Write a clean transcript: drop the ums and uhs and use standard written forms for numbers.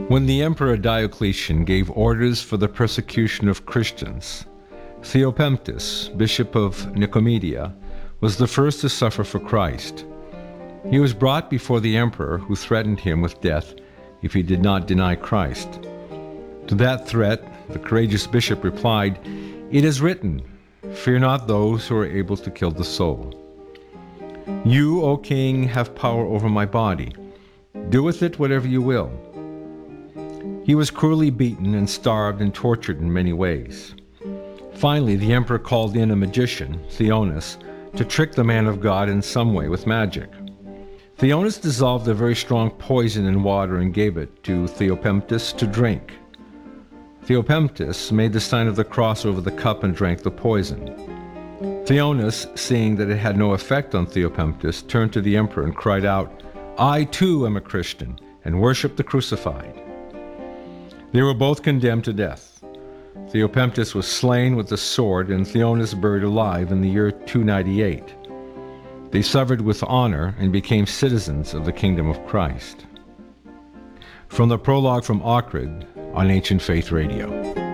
When the Emperor Diocletian gave orders for the persecution of Christians, Theopemptus, Bishop of Nicomedia, was the first to suffer for Christ. He was brought before the emperor, who threatened him with death if he did not deny Christ. To that threat, the courageous bishop replied, "It is written, 'Fear not those who are able to kill the soul.' You, O king, have power over my body. Do with it whatever you will." He was cruelly beaten and starved and tortured in many ways. Finally, the emperor called in a magician, Theonas, to trick the man of God in some way with magic. Theonas dissolved a very strong poison in water and gave it to Theopemptus to drink. Theopemptus made the sign of the cross over the cup and drank the poison. Theonas, seeing that it had no effect on Theopemptus, turned to the emperor and cried out, "I too am a Christian, and worship the crucified." They were both condemned to death. Theopemptus was slain with a sword and Theonas buried alive in the year 298. They suffered with honor and became citizens of the kingdom of Christ. From the prologue from Ohrid on Ancient Faith Radio.